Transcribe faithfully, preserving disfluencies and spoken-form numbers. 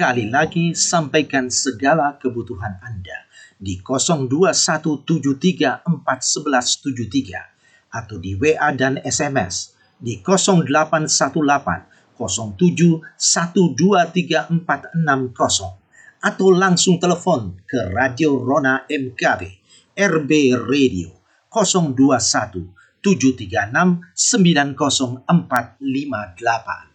sekali lagi sampaikan segala kebutuhan Anda di nol dua satu tujuh tiga empat satu satu tujuh tiga atau di W A dan S M S di nol delapan satu delapan nol tujuh satu dua tiga empat enam nol atau langsung telepon ke Radio Rona M K B R B Radio nol dua satu tujuh tiga enam sembilan nol empat lima delapan.